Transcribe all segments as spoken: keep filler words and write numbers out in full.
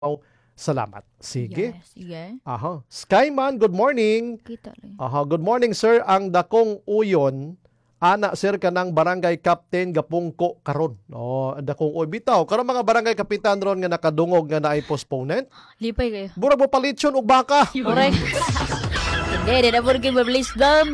Oh, salamat. Sige. Yes, sige. Aha. Skyman, good morning. Kita lang. Aha, good morning sir. Ang dakong uyon, ana sir ka ng barangay captain gapungko karon. Oh, ang dakong uy bitaw. Karon mga barangay kapitan ron nga nakadungog nga naay postponement. Lipay kayo. Burag mo palitson og baka. Correct. Hindi, di na po rin mabilis them.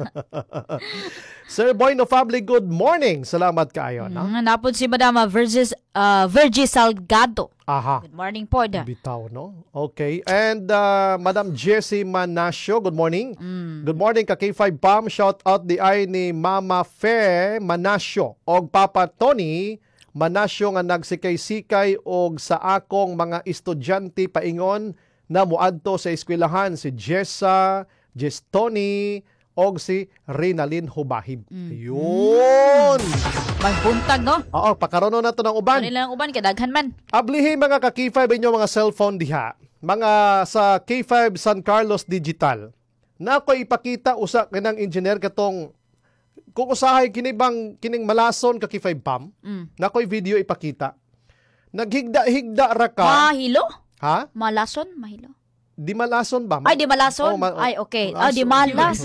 Sir Boy no Family, good morning. Salamat kaayo. No? Mm, napod si Madama Vergis, uh, Vergis Salgado. Aha. Good morning po. Da. Bitaw, no? Okay. And uh, Madam Jessie Manasio, good morning. Mm. Good morning ka K five Pam. Shout out di ay ni Mama Fe Manasio og Papa Tony Manasio nga nagsikay-sikay og sa akong mga estudyante paingon na muadto sa eskwelahan si Jessa, Jess Tony og si Rinalyn Hubahib. Mm. Yun! Magbuntag, no? Oo, pakaroon na to ng uban. Ano lang uban, kadaghan man. Ablihin mga ka K five inyo mga cellphone diha. Mga sa K five San Carlos Digital. Na ako ipakita usa kanang engineer katong kung usahay kini bang kining malason ka K five Pam. Mm. Na ako'y video ipakita. Naghigda-higda ra ka. Mahilo? Ha? Malason? Mahilo? Di malason ba? Ay, di malason? Oh, ma- Ay, okay. malason. Ah, di malas.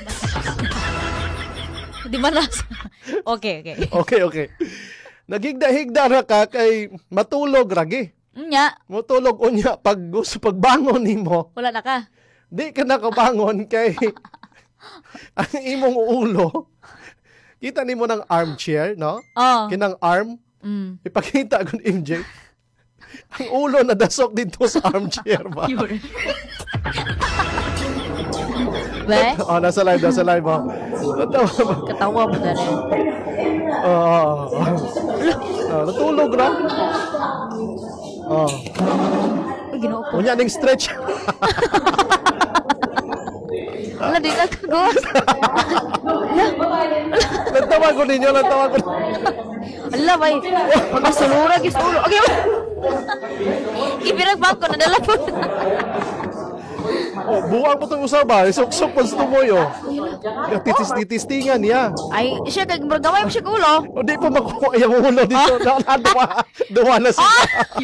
Di malas. Okay, okay. Okay, okay. Naghigda-higda ra ka kay matulog ragi. Nya, Matulog unya pag gusto pagbangon nimo. wala na ka. Di ka nakabangon kay ang imong ulo. Kita nimo ng armchair, no? Oh. Kinang arm. Mm. Ipakita ko ni M J. Ang ulo na dasok dito sa armchair ba? Be? Oh, nasa live, nasa live mo. Natawa ba? Katawa mo na rin. Oh, oh, natulog na. Oh. Ay, ginoo ko. Unya ning stretch. Wala, di na kago. Natawa ko ninyo, natawa ko. Ala, bay. Masulura, gisulo. Okay, ibirag ba ko, nadala po. Oh, buwang po itong usaba. Isok-sok po sa tumoy, oh. Titis-titistingan niya. Ay, siya, kag gamay mo siya ulo. O di pa makuha yung ulo dito. Ah. Duwa, duwa na sila.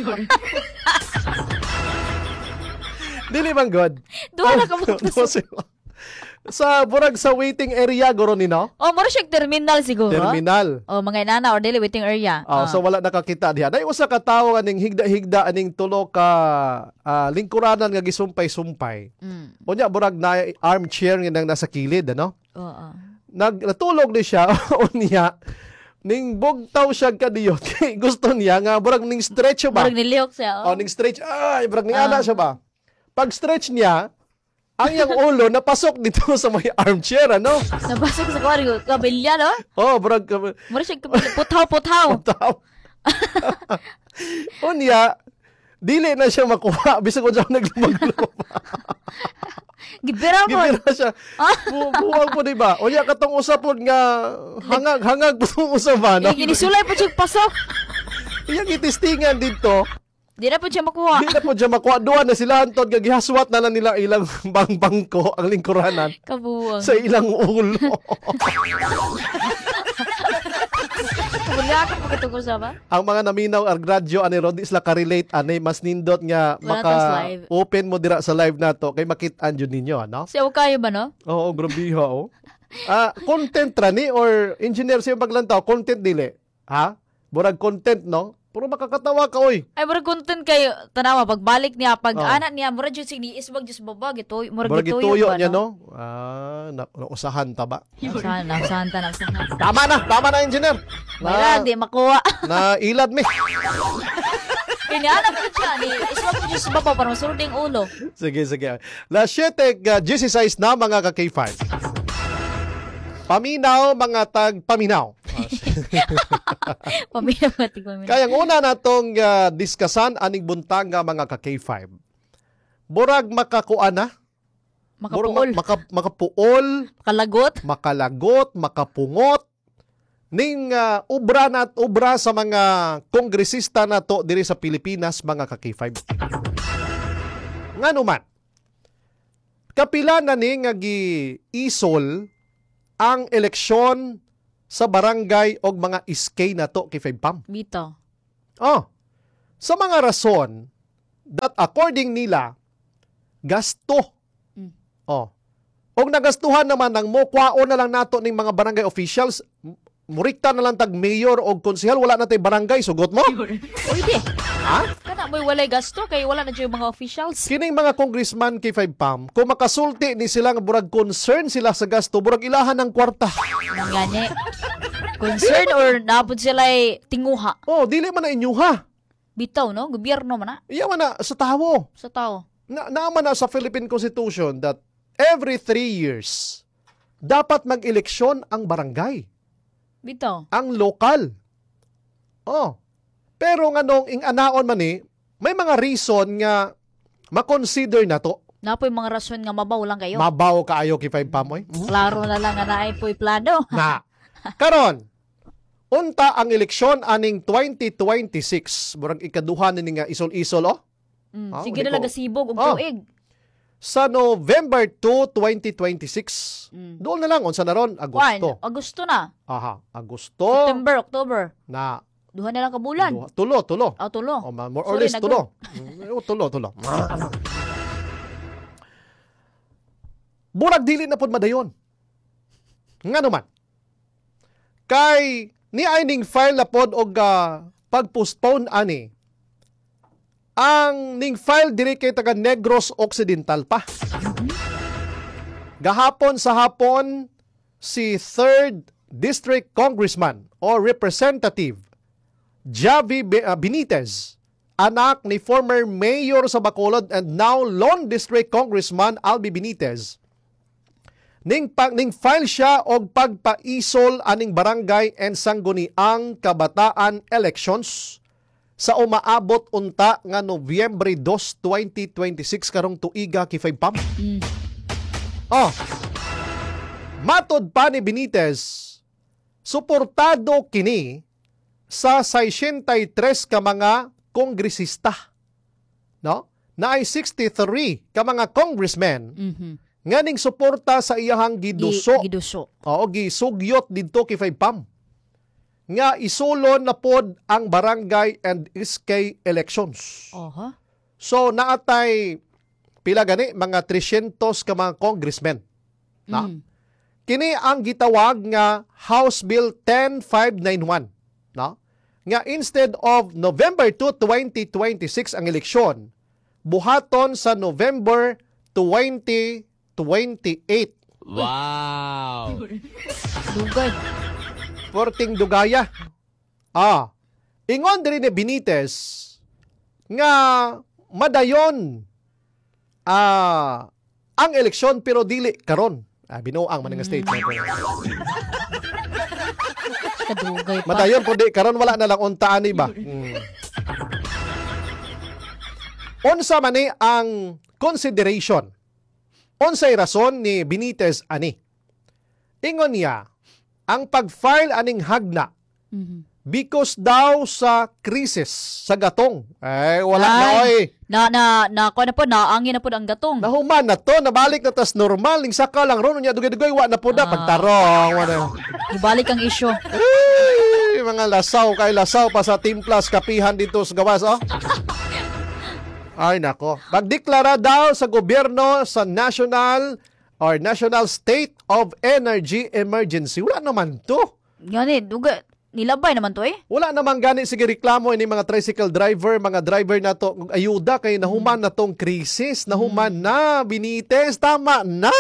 Dili man good. Duwa na ka mo. Duwa sila. Sa burag sa waiting area guro ni no? Oh, mura siya terminal siguro. Terminal. Oh, mga inana or daily waiting area. Oh, so wala nakakita diha. Day usa ka tawo aning higda-higda aning tulo ka uh, lingkuranan nga gisumpay-sumpay. Mm. Unya burag na armchair nga nang nasa kilid ano? Oo. Nag natulog ni siya unya ning bugtaw siya kadiyot. Gusto niya nga burag ning stretch ba? Murag niliyok siya. Oh, ning stretch. Ay, burag ni ana siya ba? Pag stretch niya, ang yang ulo napasok dito sa may armchair, ano? Nabasok sa kawari ko. Kabilya, no? Oh, brag, Mura siya kabilya. Putaw-putaw. tao. Unya, dili na siya makuha. Bisa ko siya naglumag-lumag. Gibira mo. Gibira siya. Bu buwag po, diba? Unya, katong usapon nga, hangag-hangag po itong usapan. No? Yung ginisulay po siya pasok. Iyang itistingan dito, Di na po siya makuha. di na po siya makuha. Duwa na sila, Antod, gagihaswat na lang nila ilang bang-bangko, ang lingkuranan, Kabuwang. sa ilang ulo. Wala ka pagkatungkol sa ba? Ang mga naminaw ang radyo ani ron di sila ka-relate ani mas nindot nga Wala tas live. maka-open mo dira sa live nato kay makit-an jud ninyo ano. Siya kayo ba, no? Oo, grabiha oh. Ah, content ra ni or engineer siya maglantaw, content dili. Ha? Burag content no? Puro makakatawa ka oy. Ay, mura content kayo. Tanawa, pagbalik niya, pag Oh. anak niya, mura dyan sige, isbag dyan sa baba, gitoy. Mura Burag gitoy ituyo ba, niya no. Ah, na, nausahan ta ba? Nausahan, nausahan ta, nausahan. Tama na, tama na engineer. Wala, di makuha. Na ilad mi. Kanya po siya, ni isbag po dyan sa baba, para masunod yung ulo. Sige, sige. La siete uh, diyesisais na mga ka K five. Paminaw, mga tag paminaw. Pamilya mo, tigpamilya. Kaya ang una natong uh, diskasan aning buntag nga mga ka K five. Burag makakuan na. Burag Makapuol, ma- maka, makapuol, makalagot. makalagot, makapungot ning uh, ubra na ubra sa mga kongresista nato diri sa Pilipinas mga ka K five. Ngano man. Kapila na ni nga gi-isol ang eleksyon sa barangay og mga iskay na to K five Pam. Bito. Oh, sa mga rason that according nila, gasto. Mm. Oh. Og nagastuhan naman ng mo, kwaon na lang nato ning mga barangay officials, murikta na lang tag mayor o konsehal, wala na tay barangay, sugot mo? Pwede. Ha? Kana mo'y walay gasto kay wala na dyan yung mga officials. Kining mga congressman kay five Pam, kung makasulti ni sila nga burag concern sila sa gasto, burag ilahan ng kwarta. Nang gani. Concern or naapod sila tinguha. Oh, dili man na inyuha. Bitaw, no? Gobyerno man na. Iya man na sa tawo. Sa tao. Na, naaman na sa Philippine Constitution that every three years, dapat mag-eleksyon ang barangay, Bitaw. ang lokal. Oh. Pero nga nung ing anaon man eh, may mga reason nga makonsider na to. Napoy mga rason nga mabaw lang kayo. Mabaw kaayo kay five Pamoy. Klaro na lang nga naay po'y plano. Na. Karon, unta ang eleksyon aning twenty twenty-six. Murag ikaduha ni nga isol-isol, oh. Mm, Ah, sige wali na lang ko. gasibog og Oh. tuig. Sa November two, twenty twenty-six. Mm. Doon na lang, unsa na ron? Kwan, Agosto. Agosto na. Aha, Agosto. September, October. Na. Duha na lang kabulan. Duha- Tulo, tulo. O, tulo. O, ma- more or Sorry, less, nag- tulo. Mm, oh, tulo, tulo. Burag dili na pod madayon. Nga naman. Kay ni aining file na pod og uh, pag-postpone ani. Ang ning file diri kay taga Negros Occidental pa. Gahapon sa hapon si third District Congressman or Representative Javi Be- uh, Benitez, anak ni former mayor sa Bacolod and now lone District Congressman Albi Benitez, ning pag ning file siya og pagpaisol aning barangay and sangguniang kabataan elections sa umaabot unta nga Nobyembre two, twenty twenty-six karong tuiga kay five Pam. Mm. Oh. Matod pa ni Benitez, suportado kini sa sixty-three ka mga kongresista. No? Na ay sixty-three ka mga congressmen Mhm. nga ning suporta sa iyahang giduso. Gi- Giduso. Oo, gisugyot didto kay five Pam. Nga isulon na pod ang barangay and S K elections. Oha. So naatay pila gani mga three hundred ka mga congressmen. Na? Mm. Kini ang gitawag nga House Bill ten five ninety-one, no? Nga instead of November two, twenty twenty-six ang eleksyon, buhaton sa November twenty twenty-eight. Wow! Dugay. Porting dugaya. Ah, ingon diri ni Benitez nga madayon ah ang eleksyon pero dili karon. Ah, binuang man nga statement. Kadugay pa. Madayon po di karon wala na lang untaan ni ba. Mm. Unsa man ni ang consideration? Unsay rason ni Benitez ani? Ingon niya, ang pag-file aning hagna Mhm. because daw sa krisis sa gatong. Eh wala na Ay. oy. Na na na ko na po naangin na po ang gatong. Nahuman na to, nabalik na tas normal ning saka lang ron nya dugay-dugay wa na po na Ah. pagtarong wala. Ibalik ang isyo. Ay, mga lasaw kay lasaw pa sa Timplas kapihan dito sa gawas oh. Ay nako. Magdeklara daw sa gobyerno sa national or national state of energy emergency. Wala naman to. Gani, dugay. Nilabay naman to eh. Wala naman gani sige reklamo ini mga tricycle driver, mga driver na to ayuda kay nahuman na tong krisis, nahuman na Benitez, tama na.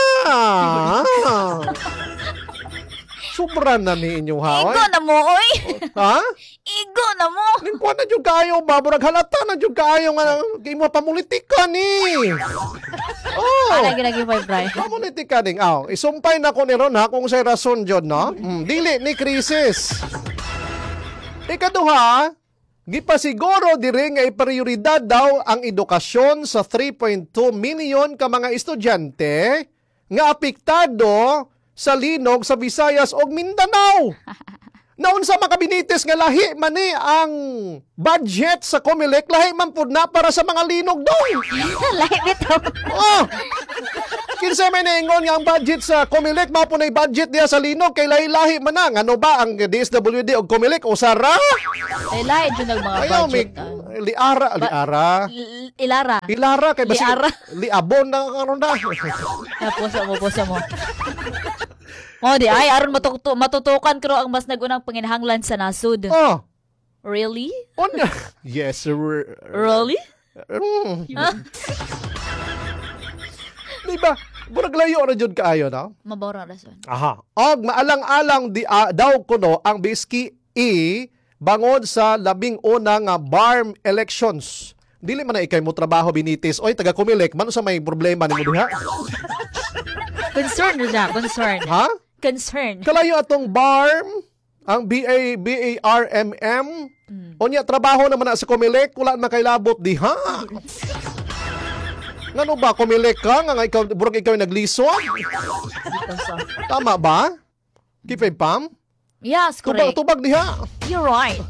Sobra na ni inyong haway. Igo na mo, oy. Ha? Igo na mo. Lingkuan na jud kayo, baburag halata na jud kayo nga kay mo pamulitika ni. Oh. Ana ginagi five Bray. Pamulitika ding aw. Isumpay na ko ni ron ha kung say rason jud no. Mm, dili ni krisis. Ikaduha, gipasiguro diri nga iprioridad daw ang edukasyon sa three point two million ka mga estudyante nga apektado sa linog sa Visayas ug Mindanao. Naun sa mga Benitez nga lahi man ni ang budget sa Comelec, lahi man pud na para sa mga linog doon. Lahi bitaw. Oh! Kinsa may naingon nga ang budget sa Comelec mao punay budget diha sa Linog kay lahi-lahi man na. Ano ba ang D S W D o Comelec o Sara? Ay, lahat yun ang mga Ayaw budget. may ah. liara, liara. L- Ilara. Ilara kay basi Liara. liabon na karon na. Napusa mo, pusa mo. O di ay, aron matutu- matutukan ko ang mas nagunang panginahanglan sa nasud. Oh, Really? onya. Yes, sir. Really? Mm. Huh? Di ba? Burag layo na jud kaayo na. Mabaw ang rason. Aha. Og maalang-alang di ah, daw kuno ang biski i bangod sa labing una nga barm elections. Dili man na ikay mo trabaho binitis. Oy, taga Comelec, man sa may problema nimo diha? Concern na siya, concern. Ha? Concern. Kalayo atong barm, ang B A B A R M M. Onya trabaho naman na sa Comelec, wala na kay labot diha. Ngano ba Comelec ka nga ikaw burag ikaw naglison? Dito sa- Tama ba? Kipay pam? Yes, Tubag correct. tubag diha. You're right.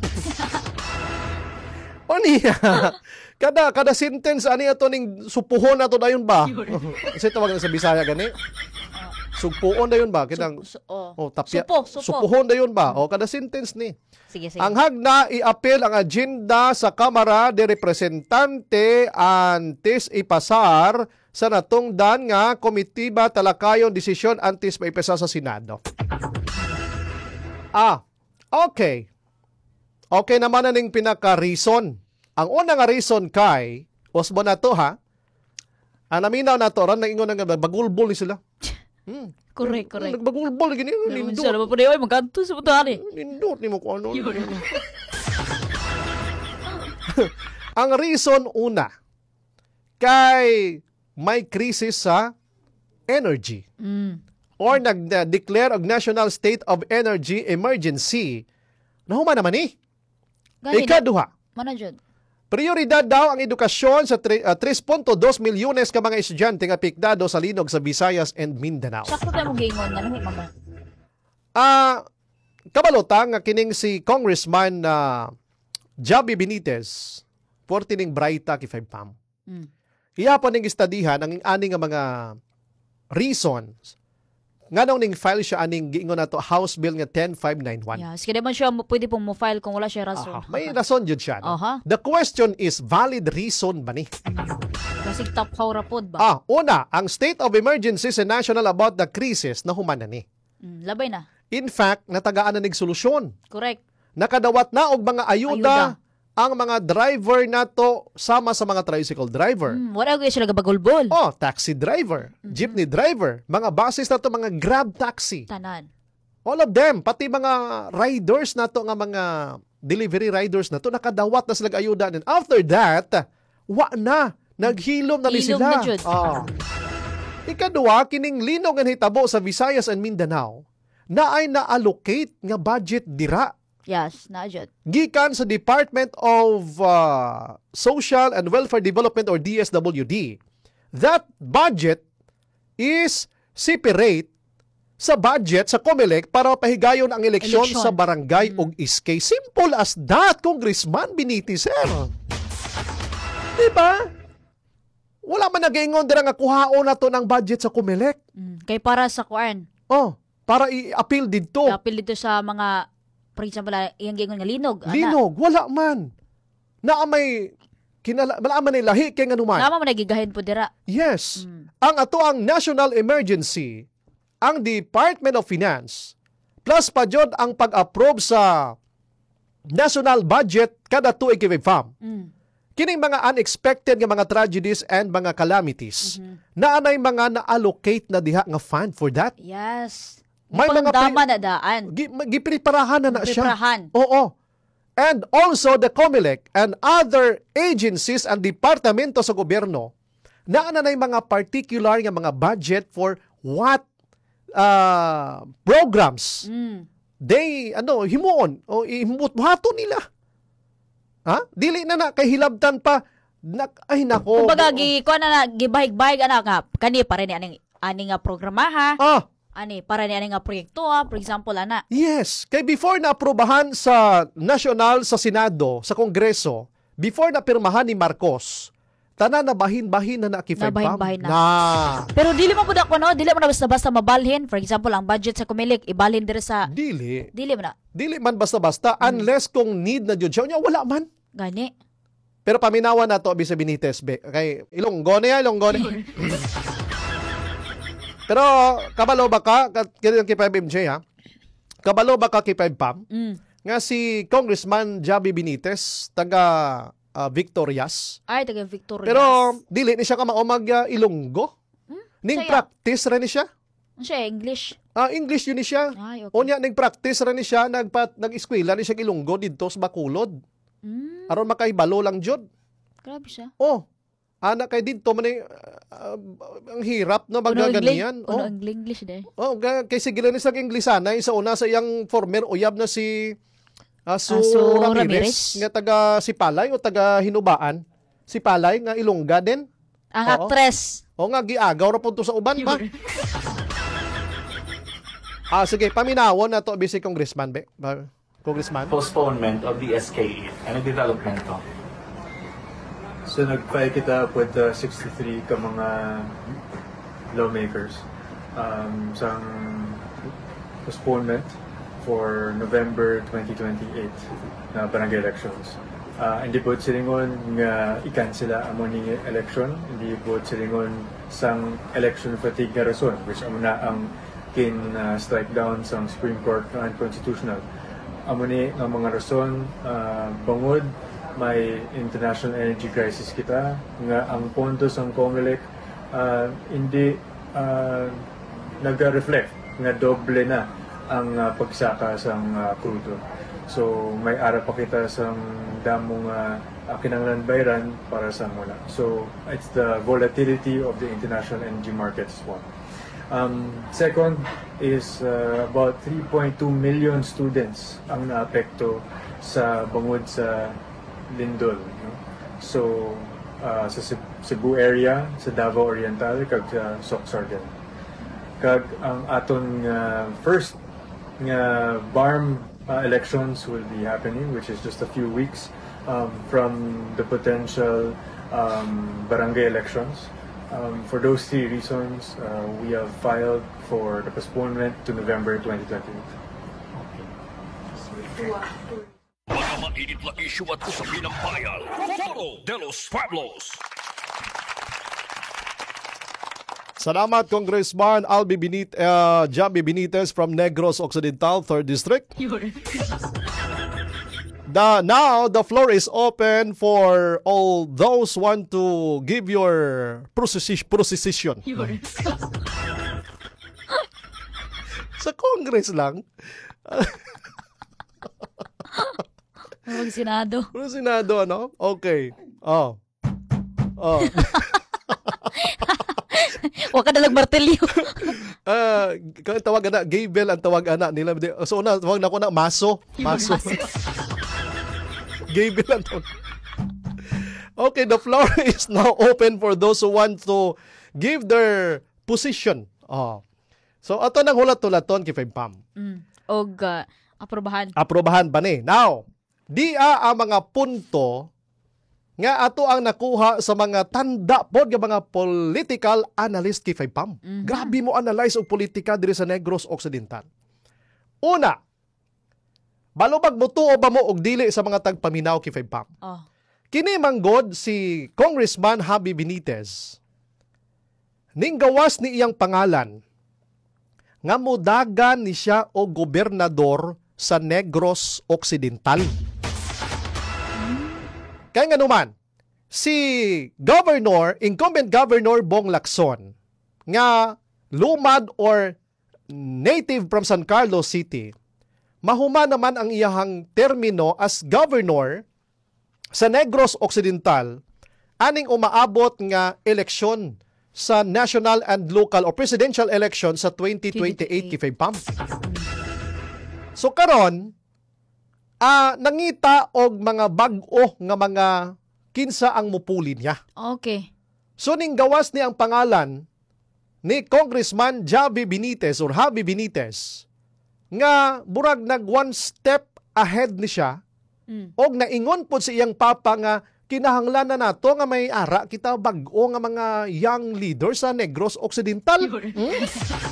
O niya. Kada kada sentence ani ato ning supuhon ato dayon ba? Kasi tawag na sa Bisaya gani. Supuon dayon ba? Kinang Su- oh. oh tapya. Supo, supo. Supuhon dayon ba? O kada sentence ni. Sige, sige. Ang hagna i-appeal ang agenda sa Kamara de Representante antes ipasar sa natungdan nga komitiba talakayon desisyon antes maipasa sa Senado. Ah, okay. Okay naman na ning pinaka-reason. Ang una nga reason kay, osbo na to ha, ang naminaw na to, ran naingon nga bagulbol ni sila. Hmm. Correct, correct. Nagbagulbol, gini, Naman siya, nindot. naman po na yun, magkanto sa punta ni. Nindot ni mo kung ano. Ang reason una, kay may krisis sa energy Mm. or nag-declare og National State of Energy Emergency. Nahuman naman eh. Gani na, Ikaduha, manajod. prioridad daw ang edukasyon sa tri- uh, three point two milyones ka mga estudyante nga pikdado sa Linog sa Visayas and Mindanao. Sakto tayo mong gingon na, nahi mama. Ah, kabalota nga kining si Congressman na Javi Benitez, forty ning Brighta kay five pam. Mm. Iya pa ning istadihan ang ani nga mga reasons nga nung ning file siya aning giingon nato House Bill nga ten five nine one. Yes, kaya naman siya mo- pwede pong mo-file kung wala siya rason. Aha, may rason jud siya. No? Aha. The question is valid reason ba ni? Kasi top how rapod ba? Ah, una, ang state of emergency sa national about the crisis na human na ni. Mm, labay na. In fact, natagaan na nig solusyon. Correct. Nakadawat na og mga ayuda, Ayuda. ang mga driver nato sama sa mga tricycle driver. Mm, wala ko siya nagabagulbol. Oh, taxi driver, jeepney driver, mga buses na to, mga grab taxi. Tanan. All of them, pati mga riders na to, nga mga delivery riders na to, nakadawat na sila ayuda. And after that, wa na, naghilom na ni Hilom sila. na jud. Oh. Ikadua, kining linaw nga hitabo sa Visayas and Mindanao, na ay na-allocate nga budget dira Yes, naajod. gikan sa Department of uh, Social and Welfare Development or D S W D. That budget is separate sa budget sa Comelec para pahigayon ang eleksyon Eleksyon. sa barangay ug iskay. Simple as that, Congressman Benitez, sir. Diba? Wala man nag-ingon dira nga kuhaon na to ng budget sa Comelec. Mm. Kay para sa kuan, Oh, para i-appeal didto. apil dito sa mga, for example, ah, iyang gingon nga linog. ana. Linog, wala man. Na may kinala, wala man nila lahi kay nganuman. Nama mo nagigahin po dira. Yes. Mm. Ang ato ang national emergency, ang Department of Finance, plus pa jud ang pag-approve sa national budget kada tuig kay fam. Mm. Kining mga unexpected nga mga tragedies and mga calamities, Mhm. na anay mga na-allocate na diha nga fund for that. Yes. May May mga dama na daan. Gi- Gipreparahan na na siya. Preparahan. Oo. And also the Comelec and other agencies and departamento sa gobyerno na anay mga particular nga mga budget for what uh, programs Mm. they ano himuon o ihimut-hato nila. Ha? Dili na na kay hilabtan pa nak ay nako. Kumbaga, gi, kuha na na, gibahig-bahig, anak nga, kani, para ni aning, aning nga programa, ha? Ah, Ani, para ni aning nga proyekto, ha? For example, ana. yes. Kay before na aprobahan sa national, sa Senado, sa Kongreso, before na pirmahan ni Marcos, tanan na bahin-bahin na na Kifay Pam. Nabahin-bahin na. Na. Pero dili man pud ako no, dili man na basta-basta mabalhin. For example, ang budget sa Comelec ibalhin diri sa Dili. dili man na. Dili man basta-basta unless kung need na jud siya. Unya, wala man. Gani. Pero paminawan na to Bisa Benitez be. Kay Ilonggo niya, Ilonggo niya. Pero kabalo ba ka kaya kay five M J ha? Kabalo ba ka kay five Pam? Mm. Nga si Congressman Javi Benitez taga uh, Victorias. Ay taga Victoria. Pero dili ni siya ka maumag uh, Ilonggo. Hmm? Ning Saya. practice ra ni siya. Ano siya English? Ah, English yun ni siya. Ay, okay. Unya nag-practice ra ni siya, nagpat nag-eskwela ni siya Ilonggo didto sa Bacolod. Mm, Aron makaibalo lang jud. grabe siya. Oh. Anak kay didto man eh, uh, ang hirap na Puno magaganyan. English, puno Oh. ang English de. Oh, ga- kay sige ni sa Inglesanay sa una sa iyang former uyab na si Asu, Asu Ramirez, Ramirez. nga taga Sipalay o taga Hinubaan. Sipalay nga Ilongga din. Ang Oo. actress. O nga giagaw ra punto sa uban pa. Ah sige, paminawon na to bisi congressman be. Ba- Congressman. Postponement of the S K E. Ano development to? So nag-file kita with the sixty-three ka mga lawmakers um, sang postponement for November twenty twenty-eight na barangay elections. Uh, hindi po silingon nga i-cancela amo ni election, hindi po silingon sang election fatigue nga rason, which amo na ang kin uh, strike down sang Supreme Court na unconstitutional. Amo ni nga mga rason uh, bangod may international energy crisis kita nga ang pondo sang Comelec uh, hindi uh, nag-reflect nga doble na ang uh, pagsaka sang uh, crudo. So may ara pa kita sang damong uh, kinanglan bayran para sa mula. So it's the volatility of the international energy markets as well. Um, second is uh, about three point two million students ang naapekto sa bangod sa lindol. No? So uh, sa Ceb- Cebu area, sa Davao Oriental, kag sa Soc-Sargen. Kag ang aton uh, first nga B A R M uh, elections will be happening, which is just a few weeks um, from the potential um, barangay elections. Um, for those three reasons, uh, we have filed for the postponement to November twenty twenty-eight. Mga mainit na isyu at usapin ng bayan. Foro de los Pueblos. Salamat Congressman Albi Benit uh, Javi Benitez from Negros Occidental, third District. The, now, the floor is open for all those want to give your processi- procession. Sa Congress lang. Mag Senado. Pero Senado, ano? Okay. Oh. Oh. Wa ka dalag martelyo. Ah, uh, tawag ana, Gaybel ang tawag ana nila. So una, tawag na ko na Maso. Maso. Gaybel ang tawag. Okay, the floor is now open for those who want to give their position. Oh. So ato nang hulat-hulaton kay Five Pam. Mm. Og uh, aprobahan. Aprobahan ba ni? Now, di a ang mga punto nga ato ang nakuha sa mga tanda pod nga mga political analyst kay Five Pam. Mhm. Grabe mo analyze og politika diri sa Negros Occidental. Una, balubag mo tuo ba mo og dili sa mga tagpaminaw kay Five Pam? Oh. Kini manggod si Congressman Javi Benitez. Ning gawas ni iyang pangalan nga mudagan ni siya og gobernador sa Negros Occidental. Kaya nga naman, si Governor, incumbent Governor Bong Lacson, nga lumad or native from San Carlos City, mahuma naman ang iyahang termino as governor sa Negros Occidental, aning umaabot nga eleksyon sa national and local or presidential election sa twenty twenty-eight kay Pam. So karon, ah nangita og mga bag-o nga mga kinsa ang mupuli niya. Okay. So ning gawas ni ang pangalan ni Congressman Javi Benitez or Javi Benitez nga burag nag one step ahead ni siya Mm. og naingon pod sa iyang papa nga kinahanglan na nato nga may ara kita bag-o nga mga young leaders sa Negros Occidental. Hmm?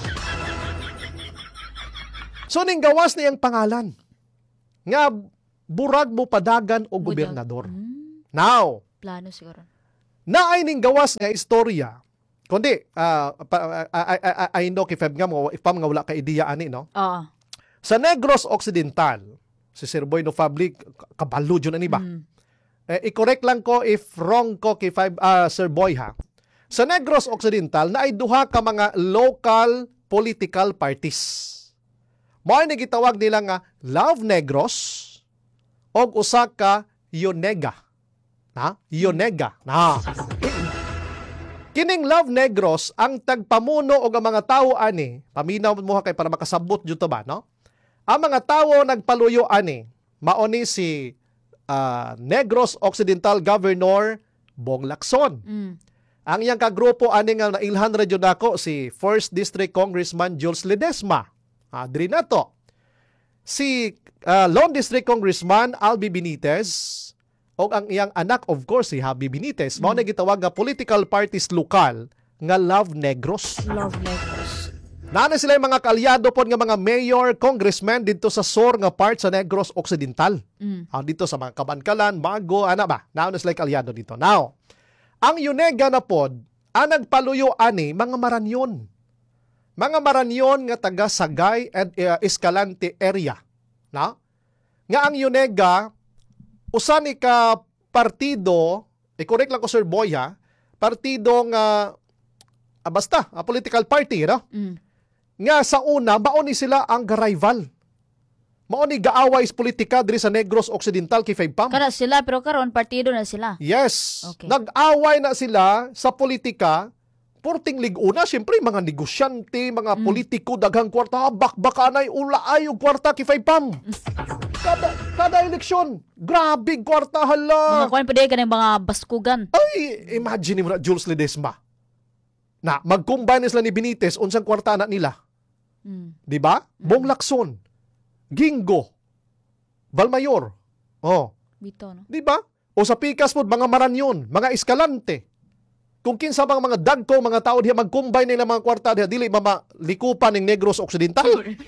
So ning gawas niyang pangalan nga burag mo padagan o Budag. gobernador. Mm, Now, plano siguro. naay ning gawas nga istorya. Kundi, ah, pa- I, I, I, I know kifeb nga mo, if pam nga wala ka ideya ani, no? Oo. Sa Negros Occidental, si Sir Boy no Fablik, kabalo dyan ani ba? Mm. Eh, i-correct lang ko if wrong ko kay five, ah, Sir Boy ha. Sa Negros Occidental, na ay duha ka mga local political parties. Mao ni gitawag nila nga Love Negros og usa ka Yonega. Na? Yonega. Na. Kining Love Negros ang tagpamuno og ang mga tawo ani, paminaw mo ha kay para makasabot jud to ba, no? Ang mga tawo nagpaluyo ani, mao ni si ah, Negros Occidental Governor Bong Lacson. Mm. Ang iyang kagrupo ani nga nailhan ra jud ako si First District Congressman Jules Ledesma. Adri na to. Si uh, Lone District Congressman Albi Benitez o ang iyang anak of course si Habi Benitez. Mao na gitawag nga political parties lokal nga Love Negros. Love Negros. Nana sila yung mga kaalyado po nga mga mayor, congressman dito sa Sur nga part sa Negros Occidental. Mm. Ah, dito sa mga Kabankalan, Bago, ana ba? Nana sila yung kaalyado dito. Now, ang Yunega na pod, ang nagpaluyo ani mga Maranyon. Mga Maranyon nga taga Sagay and uh, Escalante area. Na? Nga ang Yunega, usa ni ka partido, i-correct lang ko Sir Boy ha, partido nga, ah, basta, a political party, no? Mm. Nga sa una, mauni sila ang rival. Mauni gaaway sa politika diri sa Negros Occidental kay Faypam. Kana sila pero karon partido na sila. Yes. Okay. Nag-away na sila sa politika. Porting liguna, siyempre, mga negosyante, mga Mm. politiko, daghang kwarta, bakbakanay, ulaay, og kwarta kay Faypam. Kada, kada eleksyon, grabe kwarta, hala. Mga kuan pa di ka ng mga baskugan. Ay, imagine mo na Jules Ledesma. Na, mag-combine sila ni Benitez, unsang kwarta na nila. Mm. Di ba? Bong Lacson, Gingo, Balmayor. Oh, Bito no. di ba? O sa pikas mo, mga Maranyon, mga Escalante. Kung kinsa bang mga dagko, mga tao diha mag-combine nila mga kwarta diha, dili mamalikupan ng Negros Occidental.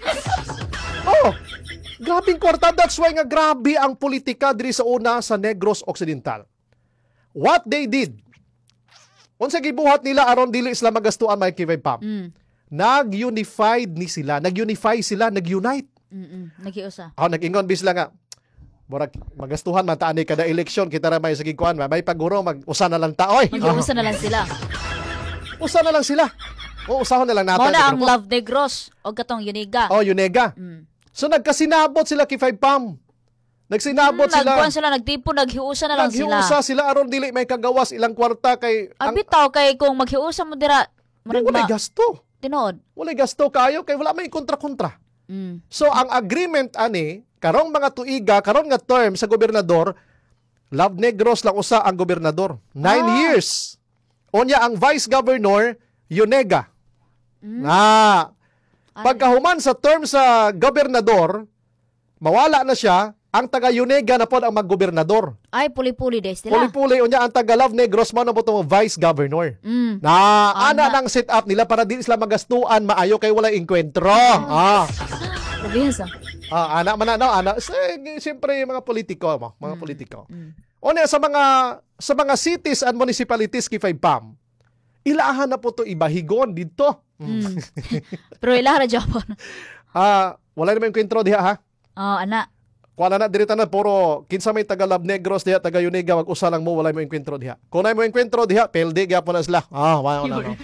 Oh, grabing kwarta. That's why nga grabe ang politika diri sa una sa Negros Occidental. What they did, unsa gibuhat nila aron dili sila magastuan may kivay pam. Mm. Nag-unified ni sila, nag-unify sila, nag-unite. Mm. Nagiusa. Oh, nag-ingon bis lang nga. Murag magastuhan man ta ani kada eleksyon kita ra may sige kuan may paguro mag-usa na lang ta oy. Magiusa na lang sila. Usa na lang sila. O usahon na lang natin. Mao na ang grupo. Love Negros o katong Yuniga. Oh, Yunega. Mm. So nagkasinabot sila kay Five Pam. Nagsinabot Mm, sila. Nagkuhan sila, nagtipo, naghiusa na lang sila. Naghiusa sila aron dili may kagawas ilang kwarta kay Ang bitaw kay kung maghiusa mo dira, di, murag walay ma- gasto. tinood. Walay gasto kayo kay wala may kontra-kontra. Mm. So ang agreement ani karong mga tuiga, karon nga term sa gobernador, Love Negros lang usa ang gobernador. Nine Ah. years. Unya ang vice governor, Yunega. Mm. Ah, Ay. pagkahuman sa term sa gobernador, mawala na siya, ang taga Yunega na pod ang maggobernador. Ay, puli-puli des sila. Puli-puli unya ang taga Love Negros mo na po itong vice governor. Mm. Na ana Ana. nang set up nila para di sila magastuan maayo kay wala enkwentro. Ah. Rabihas ah. Ah, ana man na, no, ana. Eh, siyempre yung mga politiko mo, mga Mm. politiko. Mm. Una sa mga sa mga cities and municipalities kay Pam. Ilahan na po to ibahigon dito. Mm. Pero ilaha ra Japon. Ah, wala naman yung kwentro diha ha. Oh, ana. Kuha na dirita na puro kinsa may taga Love Negros diha, taga Yunega, wag usa lang mo wala mo yung kwentro diha. Kung na mo yung kwentro diha, peldi gyapon na sila. Ah, wala na. No.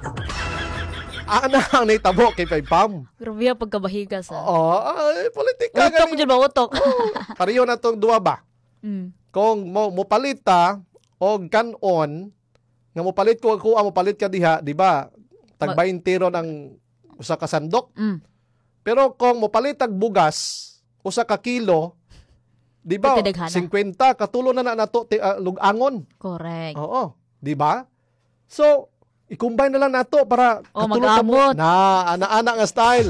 Ana ang naitabo kay Pam. Grabe ang pagkabahiga sa. Oo, ay, politika Utok mo gani. dyan ba utok? Pareho na tong duwa ba? Mm. Kung mo mupalita og kanon nga mopalit ko ako mo palit ka diha, di ba? Tag twenty ron ang usa ka sandok. Mm. Pero kung mopalit og bugas, usa ka kilo, di ba? Pagkadaghana. fifty katulo na na nato ti, uh, lugangon. Correct. Oo, di ba? So, i-combine na lang nato para Oh, katulong ta mo. mag-amot. Na ana-ana nga style.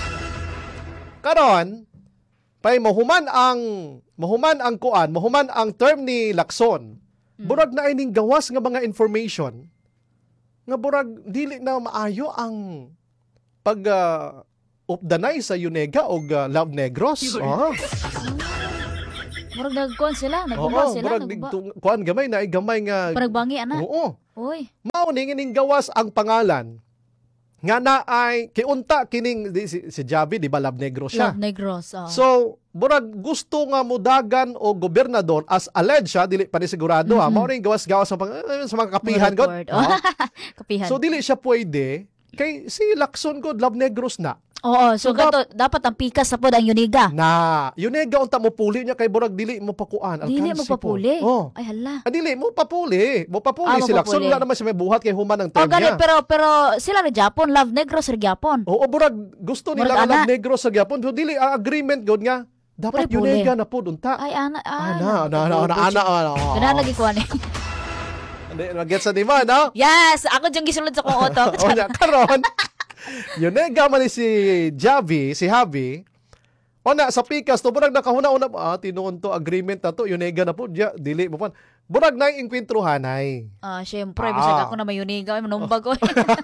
Karon, pay mohuman ang mohuman ang kuan, mohuman ang term ni Lacson. Burag na ining gawas nga mga information nga burag dili na maayo ang pag uh, updanay sa Yunega o uh, Love Negros. Oh. Murag nagkuhan sila, Oo, nagguba sila, burag nagguba. digtung- kuan gamay na ay gamay nga. Paragbangi, ana. Oo. Uy. Mao ning ining gawas ang pangalan nga na ay kiunta kining di, si, si Javi di ba Love Negros siya. Love Negros. Oh. So, burag gusto nga mudagan o gobernador as alleged siya, dili pa ni sigurado ha. Mao ning gawas-gawas sa, pang, eh, sa mga kapihan god. Word, word. Oh. Kapihan. So dili siya pwede kay si Lacson god Love Negros na. Oo, so, So, gato, dapat ang pikas sa pod ang Yuniga. Na, yun eh gaunta mo puli niya kay burag dili mo pakuan. Dili mo papuli. Oh. Ay, hala. Ah, dili mo papuli. Mo papuli Ah, si Lacson mapapuli. wala naman siya may buhat kay human ng Oh, term gali, niya. pero, pero sila rin Japon, Love Negros rin Japon. Oo, burag gusto nila Murag nga Love ana. Negros sa Gyapon. So dili ang agreement god nga dapat Puli-puli. yun na po unta. Ay, ana, ay. Ana, ana, ana, ana, ana, ana. Ganaan lagi ko ani. Hindi, mag-get sa di ba, no? Yes! Ako dyan gisulod sa kong auto. O na, karon. Yun eh, gaman ni si Javi, si Javi. O na, sa pikas, to, burag nakahuna-una, ah, tinuon to, agreement na to, yun eh, na po, diya, dili mo pa. Burag na yung inkwentruhan ay. Ah, syempre, Ah. bisag ako na may Yuniga. Ay, manumbag ko.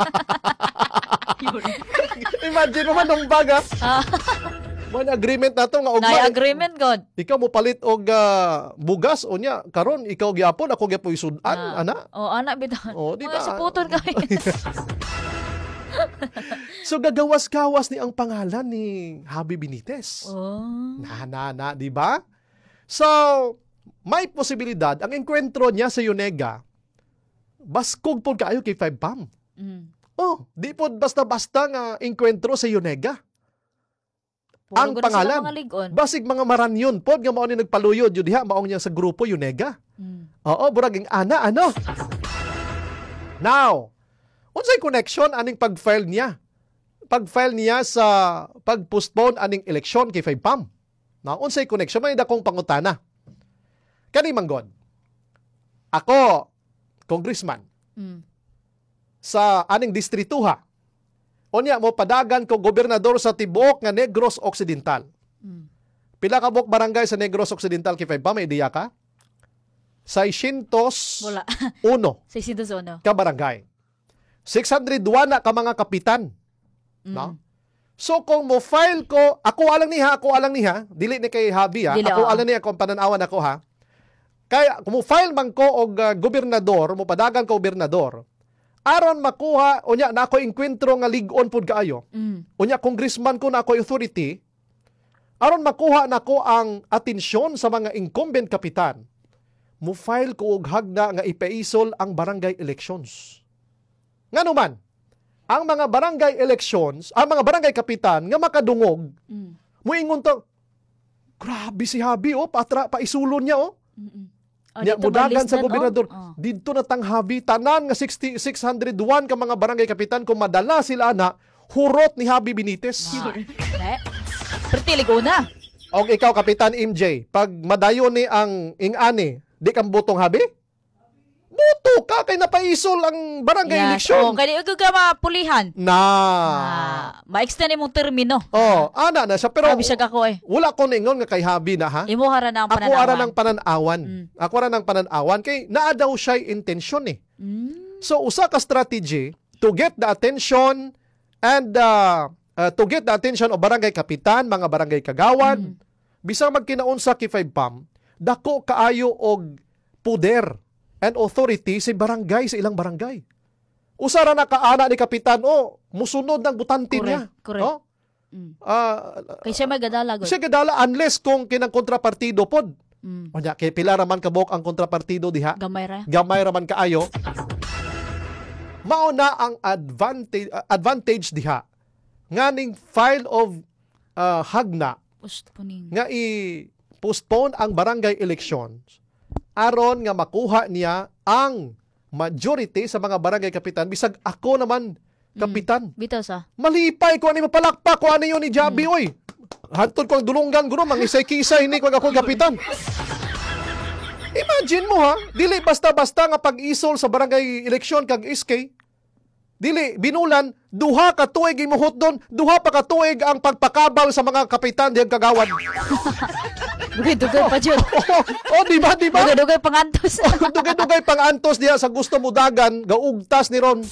Imagine mo man nung baga. Ah. Man agreement na to, nga ugma. Nay agreement, God. Ikaw mo palit og ah, bugas, o niya, karon ikaw gyapon, ako gyapon isudan, Ah. ana. Oh, anak, bitawan. Oh, di ba? Mga siputon kami. So gagawas-gawas ni ang pangalan ni Javi Benitez. Oh. Na, na, na, di ba? So, may posibilidad, ang enkwentro niya sa Yunega, baskog po kaayo kay Five Pam. Mm. Oh, di po basta-basta nga enkwentro sa Yunega. Puro Ang ko na sila pangalan. mga ligon. Basig mga maranyon pod nga mao ni nagpaluyod yun diha maong niya sa grupo Yunega. Mm. Oo, buraging ana ano. Now, unsay connection aning pag-file niya? Pag-file niya sa pag-postpone aning eleksyon kay Five Pam. Now, unsay connection may dakong pangutana. Kani manggod. Ako, congressman Mm. sa aning distrituha. Unya mo padagan ko gobernador sa tibuok nga Negros Occidental. Mm. Pila ka buok barangay sa Negros Occidental kay Five Pam, may ideya ka? seiscientos Wala. uno Sa Sindozono. ka barangay. six hundred one na ka mga kapitan. Mm. No? So kung mo file ko, ako alang niha, ako alang niha, dili ni kay Javi ha, Dili, ako oo. alang niya kung pananawan ako ha. Kaya kung mo file man ko og uh, gobernador, mo padagan ko gobernador, aron makuha unya na ako enkwentro nga ligon pud kaayo. Mm. Unya congressman ko na ako authority, aron makuha nako ang atensyon sa mga incumbent kapitan. Mo file ko og hagda nga ipaisol ang barangay elections. Ngano man, ang mga barangay elections, ang mga barangay kapitan nga makadungog, Mm. muingon to, grabe si Habi oh, patra paisulon niya oh. Mm-mm. Oh, Nya dito mudagan ba sa listed, gobernador. oh? Oh. Dito na tang Habi tanan nga sixty, six hundred one ka mga barangay kapitan kung madala sila na hurot ni Habi Benitez. Ne? Pertilig una. Og ikaw kapitan M J, pag madayon ni ang ing-ani, di kang butong Habi? Buto ka kay napaisol ang barangay Yes. eleksyon. Oh, kaya ikaw ka mapulihan. Na. Ah, ma-extend imong termino. Oh, ana na siya pero Grabe siya ako eh. wala ko ningon nga kay Habi na ha. Imo hara na ang Ako pananawan. ara ng pananawan. Mm. Ako ara ng pananawan kay naa daw siya intensyon eh. Mm. So usa ka strategy to get the attention and uh, uh, to get the attention of barangay kapitan, mga barangay kagawad, Mm. bisang magkinaunsa kay Five Pam, dako kaayo og puder and authority sa barangay, sa ilang barangay. Usara na kaana ni kapitan, oh, musunod ng butante Correct, niya. correct. Oh? Mm. Ah, Kaya siya may gadala. God. siya kadala unless kung kinang kontrapartido pod. Mm. O niya, kay pila raman kabok ang kontrapartido diha. Gamay ra. Gamay raman kaayo. Mao na ang advantage uh, advantage diha. Nganing file of uh, hagna Post po ning. nga i-postpone ang barangay elections aron nga makuha niya ang majority sa mga barangay kapitan bisag ako naman kapitan. Bitaw sa. Malipay ko ani mapalakpak ko ani yun ni Jabi oy. Hantod ko ang dulunggan guro mangisay-kisay ni ko ako kapitan. Imagine mo ha, dili basta-basta nga pag-isol sa barangay eleksyon kag S K. Dili binulan duha ka tuig imuhot doon, duha pa ka tuig ang pagpakabal sa mga kapitan diyang kagawad. Dugay-dugay pa jud. oh, oh, di ba, di ba? Dugay-dugay pangantos. Dugay-dugay pang antos diya sa gusto mo dagan, gaugtas ni Ron.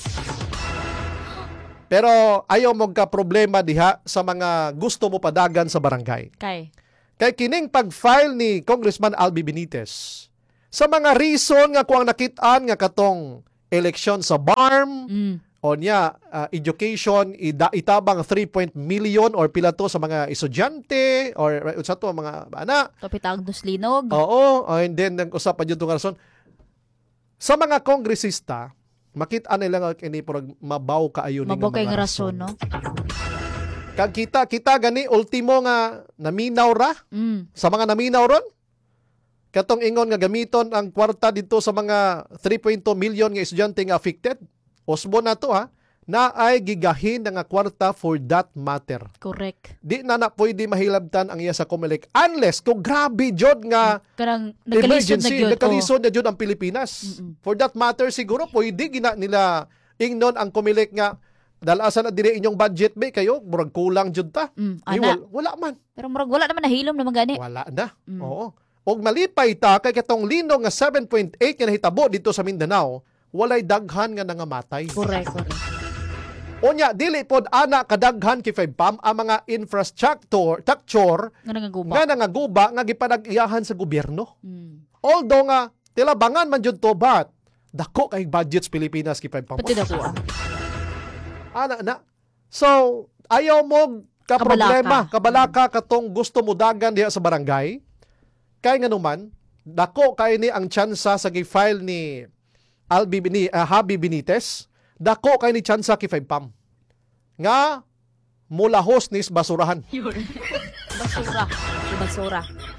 Pero ayaw mo ka problema diha sa mga gusto mo padagan sa barangay. Kay. Kay kining pag-file ni Congressman Albi Benitez sa mga reason nga kuang nakit-an nga katong eleksyon sa B A R M, Mm. o niya, uh, education, ida, itabang three point million or pila to sa mga estudyante or uh, sa to mga bana. Topitag dos linog. Oo, oh, and then nang usap pa jud tong rason. Sa mga kongresista, makita nila nga kini purag mabaw kaayo ning Mabaw kay mga nga rason, no? Kag kita kita gani ultimo nga naminaw ra Mm. sa mga naminaw ron. Katong ingon nga gamiton ang kwarta dito sa mga three point two million nga estudyante nga affected. Osbo na to ha, na ay gigahin na nga kwarta for that matter. Correct. Di na na pwede mahilabtan ang iya sa Comelec unless kung grabe jud nga Karang nagkalisod na emergency, gyud. nagkalisod na jud ang Pilipinas. Mm-mm. For that matter siguro pwede gina nila ingnon ang Comelec nga dalasan na dire inyong budget ba kayo murag kulang jud ta. Mm, Di, ana. wal- wala man. Pero murag wala naman nahilom naman gani. Wala na. Mm. Oo. Og malipay ta kay katong lino nga seven point eight nga nahitabo dito sa Mindanao, walay daghan nga nangamatay. Correct, correct. Unya dili pod ana kadaghan kay FEBPAM ang mga infrastructure structure Nga nangaguba. nga nangaguba nga gipanag-iyahan sa gobyerno. Mm. Although nga tilabangan man jud to but dako kay budgets Pilipinas kay FEBPAM. Pati dako ah. Ana na. So ayaw mo ka Kabalaka. problema, kabalaka katong gusto mo dagan diha sa barangay. Kay nga naman dako kay ni ang tsansa sa gi-file ni Albi ni uh, Habi Benitez, dako kay ni tsansa kay FEBPAM. Nga mulahos nis basurahan. Basura. Di basura.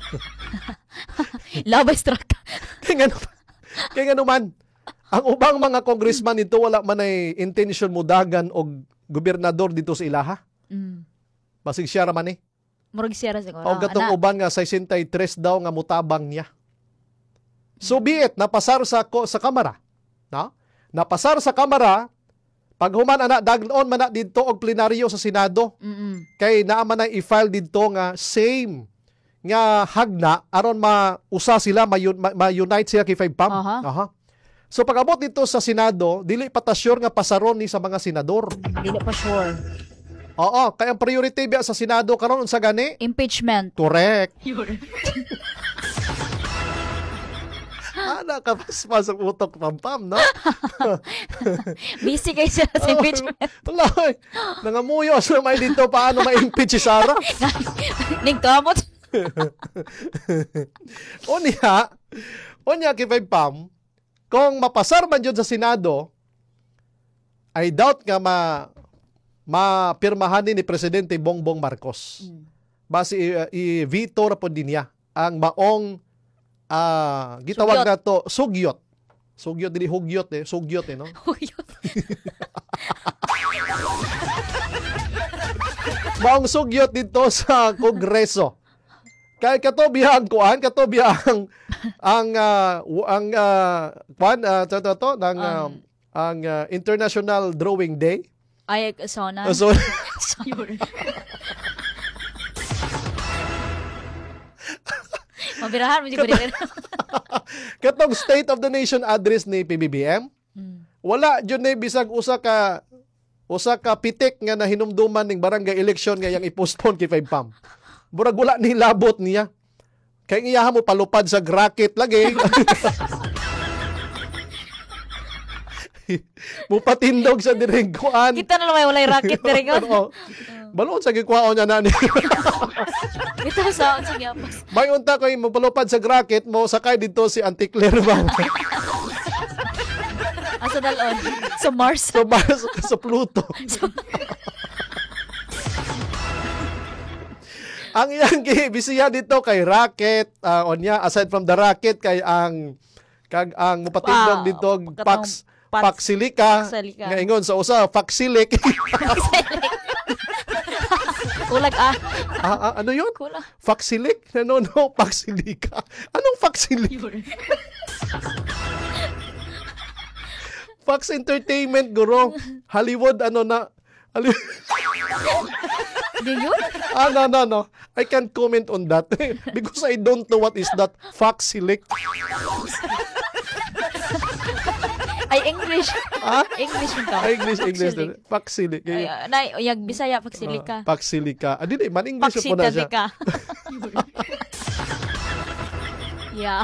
Labay truck. Kaya nga naman, kaya nga naman, ang ubang mga congressman nito wala man ay intention mo dagan og gobernador dito sa ilaha. Mm. Basig siya raman eh. Murag siya ra siguro. O gatong Ana. uban nga sixty-three daw nga mutabang niya. So be it, napasar sa ko sa kamara. No? Napasar sa kamara, pag human ana daglon man na dito og plenaryo sa Senado, Mm-mm. kay naa man na i-file dito nga same nga hagna aron mausa sila ma-unite ma- ma-unite sila kay FEBPAM. Aha. Aha. So pag abot dito sa Senado, dili pa ta sure nga pasaron ni sa mga senador. Dili pa sure. Oo, kay ang priority biya sa Senado karon unsa gani? Impeachment. Correct. Ana ka pasok utok pampam, no? Busy kayo siya sa impeachment. Wala, eh. Nangamuyo sa may dito paano ma-impeach si Sara. Ning kamot. Unya, unya kay FEBPAM, kung mapasar man yun sa Senado, I doubt nga ma mapirmahan ni Presidente Bongbong Marcos. Basi uh, i-veto ra po din niya ang maong ah gitawag Sugyot. na to sugyot. Sugyot dili hugyot eh, sugyot eh no. Maong sugyot dito sa Kongreso. Kay kato biyang kuan, kato biyang ang ah, w- ang uh, kuan uh, to, to, to, ng, ah, Um, ang ah, International Drawing Day. Ay, sauna. So Mabirahan mo siguro. katong State of the Nation address ni P B B M, Mm. wala jud ni bisag usa ka usa ka pitik nga nahinumduman ning barangay election nga yang i-postpone kay FEBPAM. Murag wala ni labot niya. Kay iyaha mo palupad sa bracket lagi. Mupatindog sa direng kuan. Kita na lang may walay racket na rin. Oo. Balon sa gikwaon niya nani. Ito sa, sige, apas. May unta ko yung mapalupad sa bracket mo, sakay dito si Auntie Claire ba? Asa dalon? Sa Mars. So, ba, sa Pluto. Ang iyang gibisiya dito kay racket, uh, on niya, aside from the racket, kay ang kag ang mupatindog Wow. dito, Pagkatong pax, pats- paxilika, Paxilika. nga ingon sa usa, faxilik. Kulag ah. ah, ah, ano yun? Kulag. Faxilik? No, no, paxilika. Anong faxilik? Fox Entertainment, guro. Hollywood, ano na, Hollywood. Di yun? Ah, no, no, no. I can't comment on that because I don't know what is that Foxilic. Ay, English. Ah? English mo ka. English, English. Paksilik. Foxilic. Ay, ah, nay, oyag Bisaya, pagsilika. Paxilica. Ah, di, di. Man English po na Paksita di siya. ka. Yeah.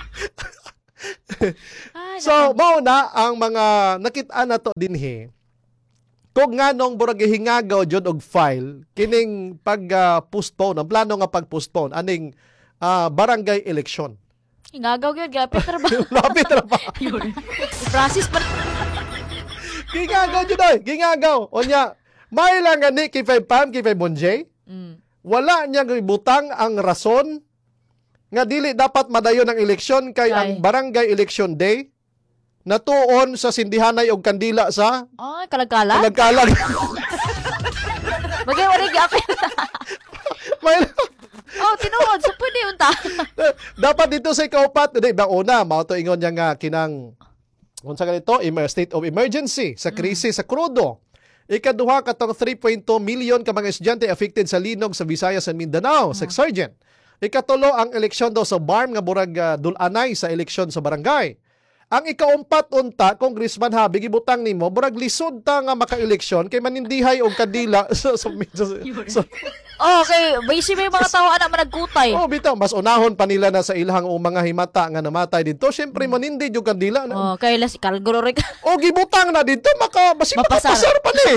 Ay, So, mao na ang mga nakita na to dinhi. Kung nga nung burag hingagaw jud og file kining pag-postpone, ang plano nga pag-postpone aning ah, barangay election. Hingagaw gyud gapit ra ba? Lapit ra pa. Francis pa. Gingagaw jud oy, gingagaw. Onya, may lang gani kay five Pam, kay five Monjay. Mm. Wala niya gibutang ang rason nga dili dapat madayon ang eleksyon kay Ay. ang barangay election day natuon sa sindihanay og kandila sa Ay, kalagkala. nagkalag. Bagay wala gyapit. May Oh, tinuod so pwede unta. dapat dito sa ikaupat, di ba una, mao to ingon niya nga kinang unsa ganito, emer- state of emergency sa krisis sa krudo. Ikaduha katong three point two million ka mga estudyante affected sa linog sa Visayas and Mindanao, sa Sergeant. Ikatulo ang eleksyon daw sa B A R M nga burag uh, dulanay sa eleksyon sa barangay. Ang ikaumpat unta, Congressman Habi, gibutang nimo, burag lisod ta nga maka-eleksyon kay manindihay og kadila sa sa, sa, sa Okay, basi may mga tao ana managkutay. oh, bitaw, mas unahon pa nila na sa ilhang o mga himata nga namatay dito. Syempre, manindi yung kandila. Oh, Na. kay las kalguro rin ka. O, gibutang na dito, maka, basi Mapasar. makapasar pa ni.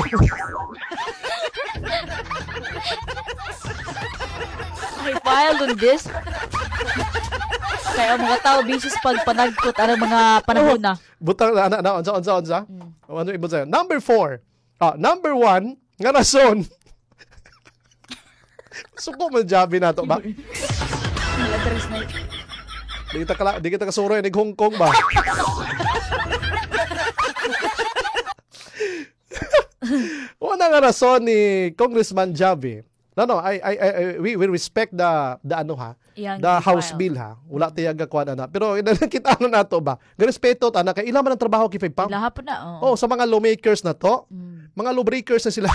I filed on this. Kaya ang mga tao bisis pag panagkot ang mga panahon na. Butang na, na, na, onsa, onsa, onsa. O, ano ibig sa'yo? Number four. Ah, number one, nga rason. Suko mo jabi na to ba? Address na ito. Di kita, kala, di kita kasuro yung Hong Kong ba? Una nga rason ni Congressman Javi. No, no, I, I, I, we, we respect the, the ano ha, Yang the i-file. House Bill ha. Wala tiyag kuan na. Pero kita ano na to ba? Garespeto ta na kay ilan man ang trabaho kay Pam. Lahap na. Oh. Oh, sa mga lawmakers na to, Mm. mga lawbreakers na sila.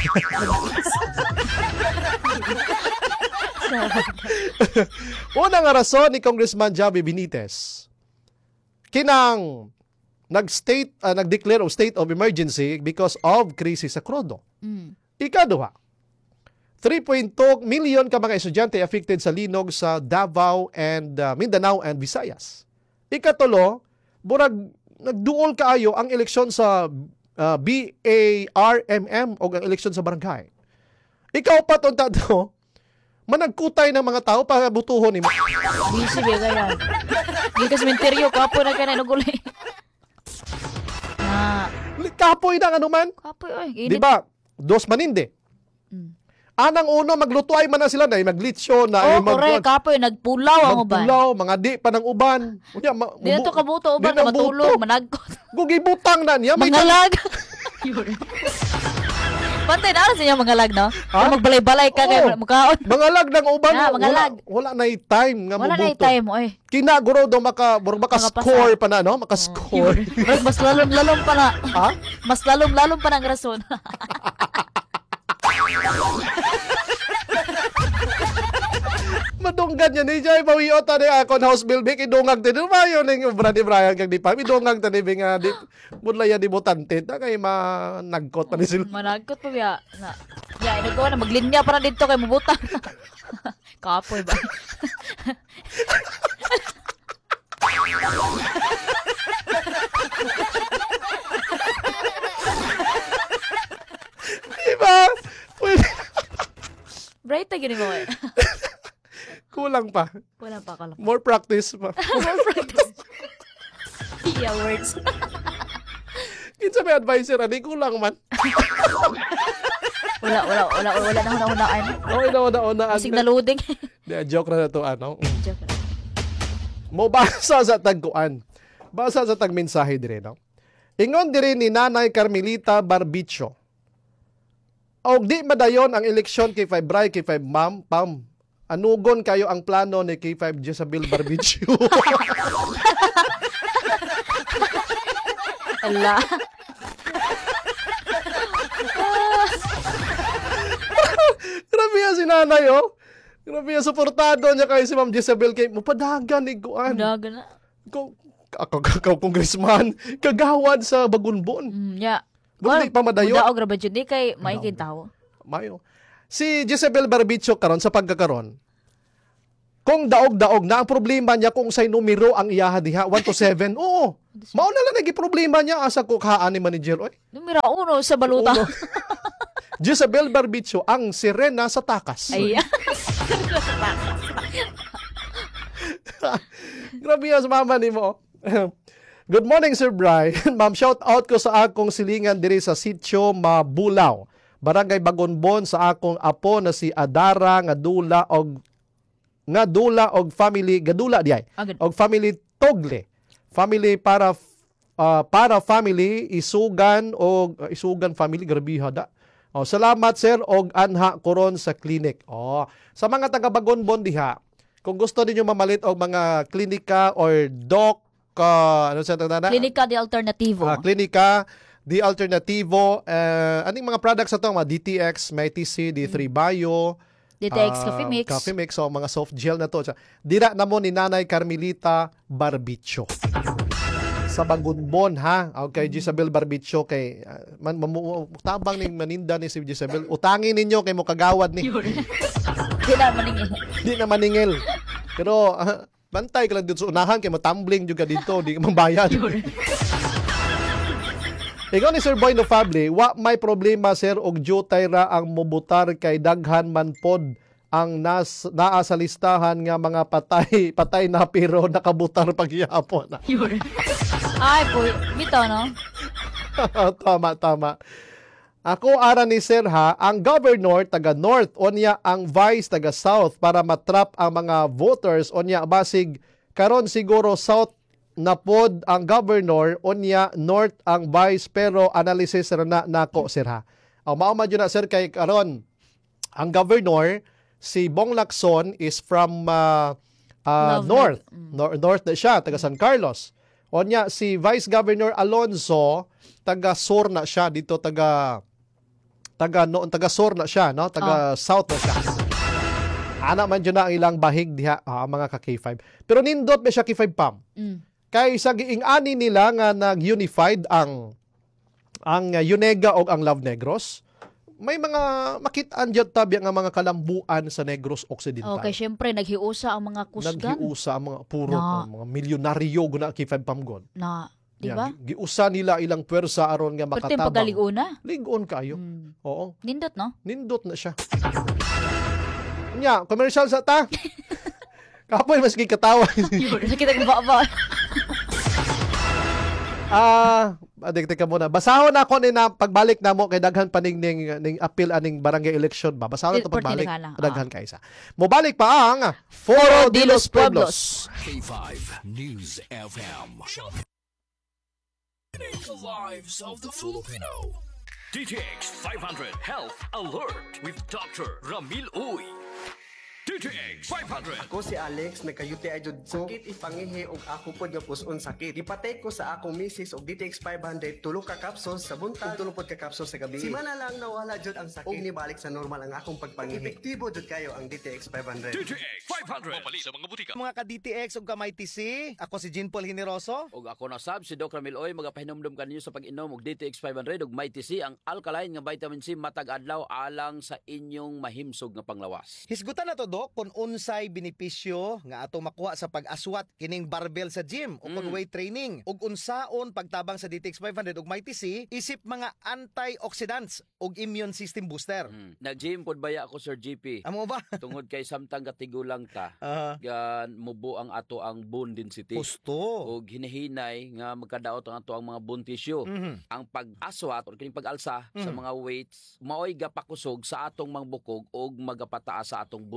Una nga rason ni Congressman Javi Benitez, kinang nag-state, uh, nag-declare of state of emergency because of krisis sa krudo. Mm. Ikaduha, three point two million ka mga estudyante affected sa linog sa Davao and uh, Mindanao and Visayas. Ikatulo, burag nagduol kaayo ang eleksyon sa uh, B A R M M o ang eleksyon sa barangay. Ikaw pa unta do, managkutay ng mga tao para butuhon ni mo. Busy ba ganyan? Di ka sementeryo, kapo na ka na nagulay. Na, Kapoy na ano man. kapo oy. Di ba? Dos maninde. Mm. Anang uno, maglutuay man na sila na, maglitsyo na, Oh, correct. Kapo yun, nagpulaw ang uban. magpulaw, mga di pa ng uban. Unya, ma, Di na to kabuto uban di na na matulog, buto. managkot. Gugibutang na niya. May Mangalag. Pantay na sa inyo mangalag, no? Ha? Kung magbalay-balay ka, kay Oo. makaon. Mangalag ng uban. Na, mangalag. Wala, wala na time nga Wala na mabuto. yung time, oy. Kinaguro daw maka, murag maka-score Makapasa. pa na, no? Maka-score. Murag mas lalom-lalom pa na. Ha? Mas lalom-lalom pa ng rason. Madunggan yan. Ijay, pawiot na niya akon house bill. Bik, idungag din. Ano ba yun yung Brady Brian kag di pa? Idungag ta ni nga. Di, mula yan di butante. Na kay managkot pa ni sila. Managkot pa biya. Na, ya, inagawa na. Maglinya para dito kay mabutang. Kapoy ba? Diba? Pwede. Bright na gini mo eh. Kulang pa. Wala pa ka lang. More practice pa. More practice. Yeah, words. Kinsa may advisor, ani kulang man. Wala, wala, wala, wala na hunahunaan. Okay na, una, una. Masig na loading. Di, joke na na to, ano. Joke lang. Mo basa sa tagkuan. Basa sa tagmensahe dire, no? Ingon dire ni Nanay Carmelita Barbicho. Og di madayon ang eleksyon kay five Bray, kay five Ma'am, Pam. Anugon kayo ang plano ni K five Jezabel Barbicho. Ala. nanay, oh. Grabe yung suportado niya kay si Ma'am Jezebel kay mupadagan ni Kuan. Daga na. Ko ako ka congressman kagawad sa Bagunbon. Mm, ya. Buti pa madayo. Daog ra ba jud di kay maikin tawo. Mayo. Si Jezebel Barbicho karon sa pagkakaron. Kung daog-daog na ang problema niya kung say numero ang iyaha diha one to seven. Oo. Mao na lang nagi problema niya asa ko kaan ni manager oy. Numero uno sa baluta. Uno. Jezebel Barbicho ang sirena sa takas. Ay. Grabe yan sa mama ni mo. Good morning, Sir Brian. Ma'am, shout out ko sa akong silingan diri sa Sitio Mabulaw. Barangay Bagonbon sa akong apo na si Adara nga dula og nga dula og family gadula diay. Agad. Og family Togle. Family para uh, para family isugan og uh, isugan family grabe hada. Oh, salamat sir og anha koron sa clinic. Oh, sa mga taga Bagonbon diha, kung gusto niyo mamalit og mga klinika or doc uh, ano sa tanda Klinika di alternativo. uh, klinika di alternativo uh, aning mga products ato mga D T X, may T C, D three Bio, D T X ah, Coffee Mix. Coffee Mix, so mga soft gel na to. Dira na mo ni Nanay Carmelita Barbicho. Sa Bagunbon ha. Okay, Jezebel Barbicho kay uh, man, mamu, tabang ning maninda ni si Jezebel. Utangin ninyo kay mo kagawad ni. Di na maningil. Di na maningil. Pero uh, bantay ka lang dito sa unahan kay matumbling juga dito, di ka mambayad. Ikaw ni Sir Boy no Fable, wa may problema sir og jutay ra ang mubutar kay daghan man pod ang nas, naa sa listahan nga mga patay patay na pero nakabutar pagyapon. Ay, po. Bito, no? Tama, tama. Ako ara ni Sir ha, ang governor taga North onya ang vice taga South para matrap ang mga voters onya basig karon siguro South na pod ang governor onya North ang vice pero analysis ra na nako Sir ha. Aw mao man na Sir kay karon ang governor si Bong Lacson is from uh, uh, Love North. Mm. Nor- North na siya, taga San Carlos. Onya si Vice Governor Alonzo taga Sur na siya dito taga taga noon taga Sur na siya no taga South na siya. Ana man jud na ang ilang bahig diha ah, mga ka K five. Pero nindot ba siya K five pam. Mm. Kay sa giing-ani nila nga nag-unified ang ang uh, Yunega og ang Love Negros. May mga makit-an dyan tabi nga mga kalambuan sa Negros Occidental. Okay, syempre, naghiusa ang mga kusgan. Naghiusa ang mga puro Na. ang mga milyonaryo guna K five pamgon. Na, di ba? Yan, gi- giusa nila ilang pwersa aron nga Pati makatabang. pagaliguna. Ligon kayo. Mm. Oo. Nindot, no? Nindot na siya. Nya, commercial sa ta. Kapoy mas katawa. Kita kong ba Ah, adik teka muna. Basahon ako ni na pagbalik namo kay daghan paning ning, ning appeal aning barangay election ba. Basahon Til- to pagbalik. Portillo ka lang, Daghan kay isa. Mobalik pa ang Foro de los Pueblos. K five News F M. The lives of the Filipino. D T X five hundred Health Alert with Doctor Ramil Uy. D T X five hundred. Ako si Alex, nagkayuti ay jud ko. Sakit ipangihi og ako pod nga puson sakit. Ipatay ko sa akong misis og D T X five hundred tulo ka capsules sa buntag, tulo pod ka capsules sa gabi. Si mana lang nawala jud ang sakit. Og nibalik sa normal ang akong pagpangihi. Epektibo jud kayo ang D T X five hundred. D T X five hundred. Mapali sa mga butika. Mga ka-D T X ug kamay T C, ako si Jean Paul Hineroso. Og ako na sab si Doc Ramil Oy magapahinumdum kaninyo sa pag-inom og D T X five hundred ug may T C ang alkaline nga vitamin C matag adlaw alang sa inyong mahimsog nga panglawas. Hisgutan na to Dok kung unsay benepisyo nga ato makuha sa pag-aswat kining barbell sa gym o kung Mm. weight training ug unsaon pagtabang sa D T X five hundred ug may T C isip mga antioxidants ug immune system booster. Hmm. Nag-gym pod baya ako Sir G P. Amo ba? Tungod kay samtang katigulang ta, Ah, gan mubo ang ato ang bone density. gusto. Og hinahinay nga magkadaot ang ato ang mga bone tissue. Mhm. Ang pag-aswat o kining pag-alsa sa Mm. mga weights maoy gapakusog sa atong mga bukog og magapataas sa atong bone density.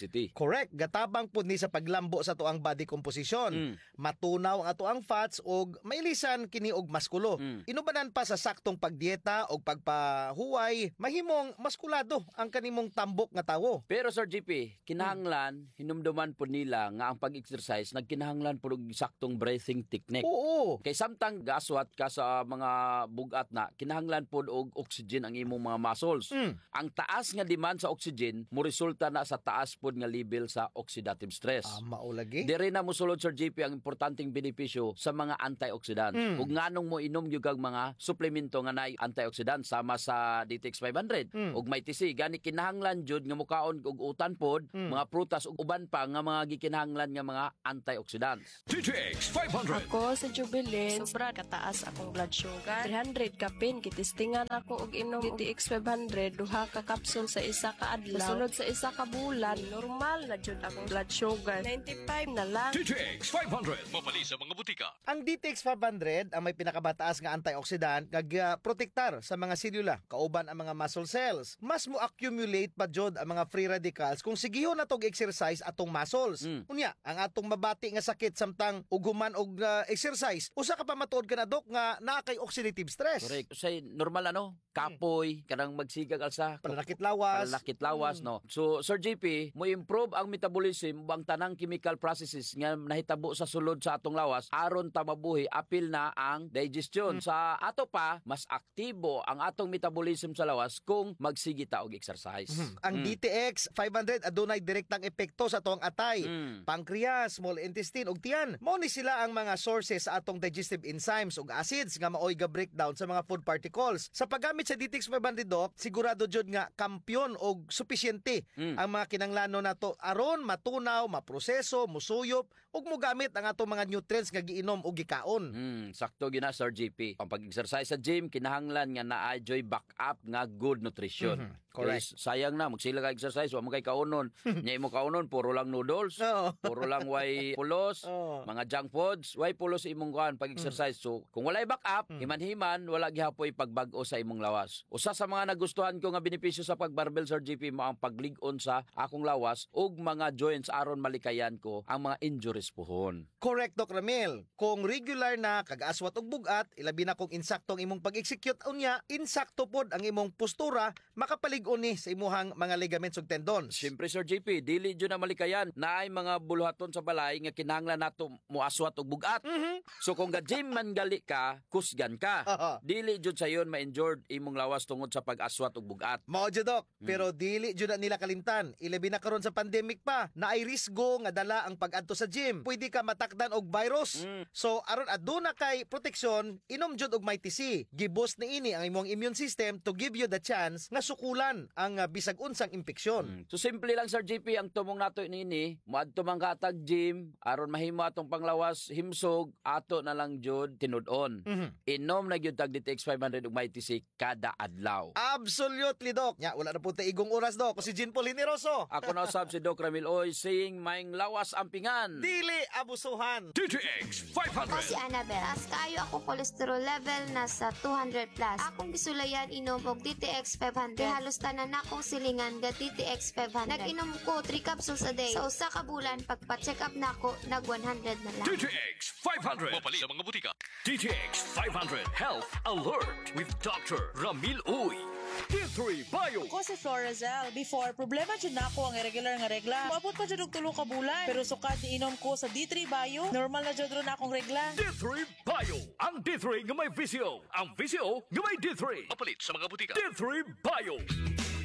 obesity. Correct. Gatabang po ni sa paglambo sa tuang body composition. Mm. Matunaw ang atuang fats og mailisan kini og maskulo. Mm. Inubanan pa sa saktong pagdieta og pagpahuway, mahimong maskulado ang kanimong tambok nga tawo. Pero Sir G P, kinahanglan, hinumduman po nila nga ang pag-exercise, nagkinahanglan po og saktong breathing technique. Oo. Kay samtang gaswat ka sa mga bugat na, kinahanglan po og oxygen ang imong mga muscles. Mm. Ang taas nga demand sa oxygen, mo resulta na sa taas po nga level sa oxidative stress. Ah, maulagi. Dire na mosulod Sir G P ang importanteng benepisyo sa mga antioxidants. Mm. Ug nganong mo inom gyud kag mga suplemento nga naay antioxidants sama sa D T X five hundred Mm. ug may T C gani kinahanglan jud nga mukaon og utan pod, Mm. mga prutas ug uban pa nga mga gikinahanglan nga mga antioxidants. D T X five hundred. Ako sa Jubilee, sobra kataas akong blood sugar. three hundred kapin, kitistingan ako og inom D T X five hundred, duha ka kapsul sa isa ka adlaw. Sunod sa isa ka bulan, normal na jud akong blood sugar. ninety-five na lang. D T X five hundred. Mapali sa mga butika. Ang D T X five hundred ang may pinakabataas nga antioxidant nga protektar sa mga selula kauban ang mga muscle cells. Mas mo accumulate pa jud ang mga free radicals kung sigihon natog exercise atong muscles. Mm. Unya, ang atong mabati nga sakit samtang uguman og uh, exercise, usa ka pa matuod ka na dok nga naa kay oxidative stress. Correct. Say normal ano, kapoy, kanang magsigag alsa, Pananakit lawas. pananakit lawas, no. So Sir G P, mo improve ang metabolism ang tanang chemical processes nga nahitabo sa sulod sa atong lawas aron ta mabuhi apil na ang digestion. Sa ato pa mas aktibo ang atong metabolism sa lawas kung magsige ta og exercise. Ang Mm. D T X five hundred adunay direktang epekto sa atong atay, Mm. pancreas, small intestine ug tiyan. Mao ni sila ang mga sources sa atong digestive enzymes ug acids nga maoy ga breakdown sa mga food particles. Sa paggamit sa D T X five hundred dok, sigurado jud nga kampyon og supisyente Mm. ang mga kinahanglanon nato aron matunaw, maproseso, musuyop ug mogamit ang atong mga nutrients nga giinom ug gikaon. Mm, sakto gina Sir G P. Ang pag-exercise sa gym kinahanglan nga naa joy backup nga good nutrition. Mhm, correct. Kaya sayang na magsila ka exercise wa mo kay kaunon. Nya imo kaunon puro lang noodles, Oo. puro lang way pulos, Oo. mga junk foods, way pulos imong kuan pag-exercise. So kung walay backup, himan-himan wala gihapoy pagbag-o sa imong lawas. Usa sa mga nagustuhan ko nga benepisyo sa pagbarbell Sir G P mo ang paglig-on sa akong lawas ug mga joints aron malikayan ko ang mga injuries puhon. Correct, Doc Ramil. Kung regular na kag-aswat og bugat, ilabi na kung insaktong imong pag-execute unya, insakto pod ang imong postura, makapalig-on ni sa imuhang mga ligaments ug tendons. Siyempre Sir G P, dili jud na malikayan na ay mga buluhaton sa balay nga kinahanglan nato moaswat og bugat. So kung ga-gym man gali ka, kusgan ka. Aha. Dili jud sayon ma-injured imong lawas tungod sa pag-aswat og bugat. Mao jud, Doc, pero dili jud na nila kalimtan. Ilabi na karon sa pandemic pa, na ay risgo nga dala ang pag-adto sa gym. Pwede ka matakdan og virus. So aron aduna kay proteksyon, inom jud og may T C. Giboost ni ini ang imong immune system to give you the chance nga sukulan ang uh, bisag unsang impeksyon. So simple lang Sir G P ang tumong nato nini, moadto man ka tag gym aron mahimo atong panglawas himsog ato na lang jud tinud-on. Inom na gyud tag D T X five hundred ug may T C kada adlaw. Absolutely, Doc. Nya, wala na po tayo igong oras, Doc. Si Jean Paul Generoso. Ako na usab si Doc Ramil Oy saying maing lawas ampingan. Dili abusuhan. D T X five Ako hundred. si Annabel. Taas kaayo ako cholesterol level nasa two hundred plus. Akong gisulayan inom og D T X five hundred. Kaya halos tanan akong silingan ga D T X five hundred. Nag-inom ko three capsules a day. Sa usa ka bulan pagpa-check up nako nag one hundred na lang. D T X five hundred. Mapali sa mga butika. D T X five hundred Health Alert with Doctor Ramil Uy. D three Bio. Ako si Florazel. Before, problema dyan na ako ang irregular nga regla. Mabot pa dyan og tulo ka bulan. Pero sukad ni inom ko sa D three Bio, normal na dyan ron na akong regla. D three Bio. Ang D three nga may V C O. Ang V C O nga may D three. Mapalit sa mga butika. D three Bio.